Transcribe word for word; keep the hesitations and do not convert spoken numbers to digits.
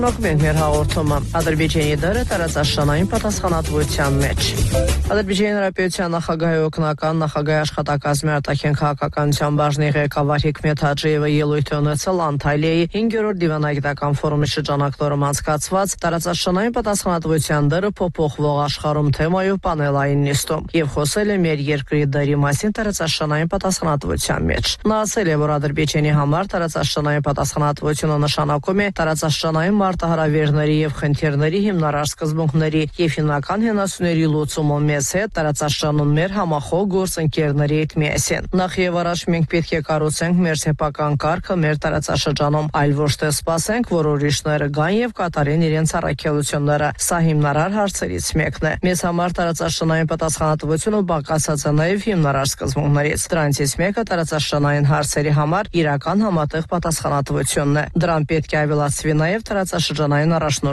Նոք մենք մեր հաղորդումը Ադրբեջանի դերը տարածաշրջանային պատասխանատվության մեջ։ Ադրբեջանի Հանրապետության նախագահի օգնական նախագահի աշխատակազմի արտաքին քաղաքականության բաժնի ղեկավար Հիկմետ Հաջիևը ելույթ է ունեցել Անտալիայի հինգերորդ դիվանագիտական ֆորումի շրջանակներում անցկացված տարածաշրջանային պատասխանատվության դերը փոփոխվող աշխարհում թեմայով պանելային նիստում եւ խոսել է մեր երկրի դերի մասին տարածաշրջանային պատասխանատվության մեջ։ Նա ասել է, որ Ադրբեջանի համար տարածաշրջանային պատասխանատվությունը նշանակում է տարածաշրջանային մարտահրավերների եւ խնդիրների հիմնարար սկզբունքների եւ հիմնական հենասյուների լուծումը մեզ հետ տարածաշրջանում մեր համախոհ գործընկերների հետ միասին։ Նախ եւ առաջ մենք պետք է կառուցենք մեր սեփական կարգը մեր տարածաշրջանում, այլ ոչ թե սպասենք, որ ուրիշները գան եւ կատարեն իրենց առաքելությունները։ Սա հիմնարար հարցերից մեկն է։ Մեզ համար տարածաշրջանային պատասխանատվությունը բաղկացած է նաեւ հիմնարար սկզբունքներից։ Դրանցից մեկը տարածաշրջանային հարցերի համար իրական համատեղ պատասխանատվությունն է։ Դրան պետք է ավելացվի նաեւ տարածաշրջանային առաջնորդ